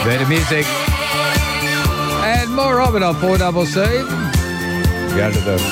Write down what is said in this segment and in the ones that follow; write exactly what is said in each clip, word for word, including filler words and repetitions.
Better music. And more of it on four double C. Go to the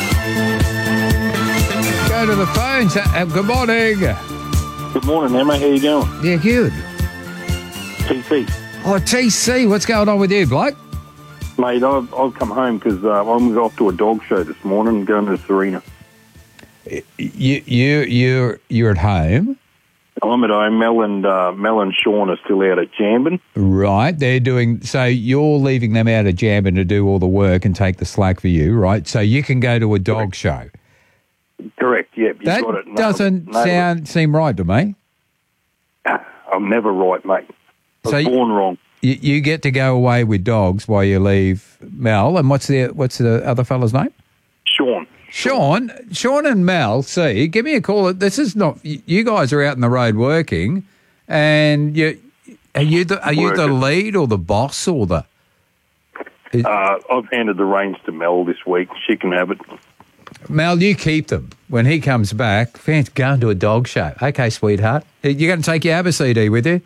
go to the phones. Uh, good morning. Good morning, Emma. How you doing? Yeah, good. T C. Oh, T C, what's going on with you, bloke? Mate, I've, I've come home because uh, I was off to a dog show this morning, going to Serena. You, you, you're, you're at home? I'm at home. Mel and, uh, Mel and Sean are still out at Jambin. Right, they're doing, so you're leaving them out at Jambin to do all the work and take the slack for you, right? So you can go to a dog Correct. show. Correct, yep. You That got it. No, doesn't no, sound seem right to me. I'm never right, mate. I was So you- born wrong. You, you get to go away with dogs while you leave Mel. And what's the what's the other fella's name? Sean. Sean. Sean and Mel. See, give me a call. This is not. You guys are out in the road working, and you are you the are you the Working. lead or the boss or the? Uh, I've handed the reins to Mel this week. She can have it. Mel, you keep them. When he comes back, fancy going to a dog show. Okay, sweetheart. You're going to take your ABBA C D with you?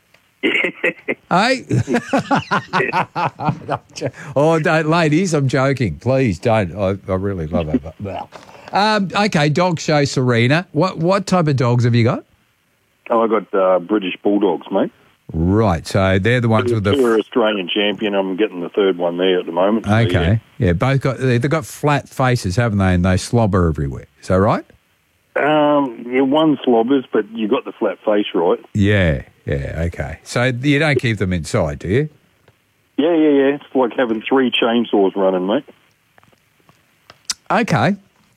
Hey? Oh, don't, ladies, I'm joking. Please don't. I, I really love it. Um, okay, dog show Serena. What what type of dogs have you got? Oh, I got uh, British Bulldogs, mate. Right, so they're the ones with the... Two are Australian champion. I'm getting the third one there at the moment. So, Okay, yeah. both got they've got flat faces, haven't they? And they slobber everywhere. Is that right? yeah. Um, yeah, one slobbers, but you got the flat face right. Yeah, yeah. Okay, so you don't keep them inside, do you? Yeah, yeah, yeah. It's like having three chainsaws running, mate. Okay.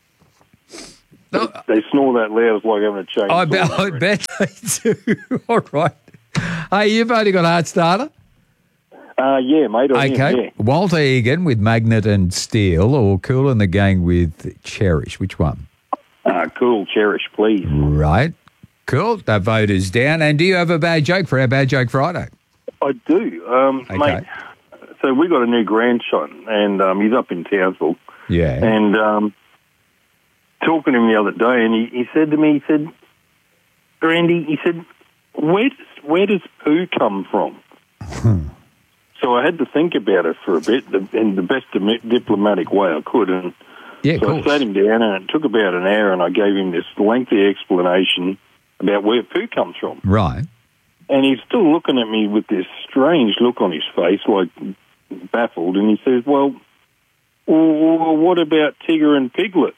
They snore that loud. It's like having a chainsaw. I bet, I bet they do. All right. Hey, you've only got Heart Starter? Uh, yeah, mate. I Okay. am, yeah. Walter Egan with Magnet and Steel, or Cool and the Gang with Cherish. Which one? Uh, cool. Cherish, please. Right. Cool. That vote is down. And do you have a bad joke for our Bad Joke Friday? I do. Um, Okay. Mate, so we got a new grandson, and um, he's up in Townsville. Yeah. And um, talking to him the other day, and he, he said to me, he said, Grandy, he said, where does, where does poo come from? So I had to think about it for a bit in the best di- diplomatic way I could. And yeah, of so I course. sat him down, and it took about an hour, and I gave him this lengthy explanation about where poo comes from. Right. And he's still looking at me with this strange look on his face, like baffled. And he says, well, well what about Tigger and Piglet?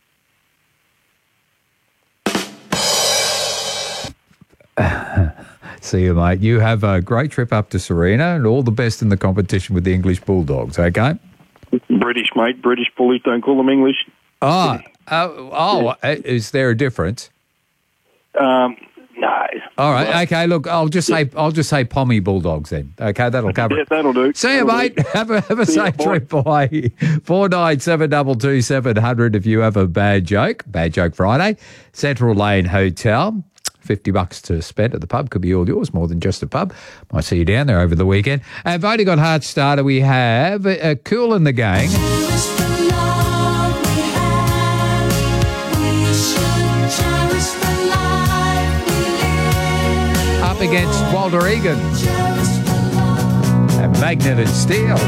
See you, mate. You have a great trip up to Serena and all the best in the competition with the English Bulldogs, okay? British, mate. British bullies, don't call them English. Oh, uh, oh, uh, is there a difference? Um, no. All right, Well, okay. Look, I'll just say I'll just say Pommy Bulldogs then. Okay, that'll cover Yeah, it. that'll do. See you, That'll mate. do. Have a have a See ya, safe bye. trip. Bye. Four nine seven double two seven hundred. If you have a bad joke, Bad Joke Friday. Central Lane Hotel. Fifty bucks to spend at the pub could be all yours. More than just a pub. Might see you down there over the weekend. And voting got Heart Starter. We have uh, Cool and the Gang. Up against Walter Egan and Magnet and Steel.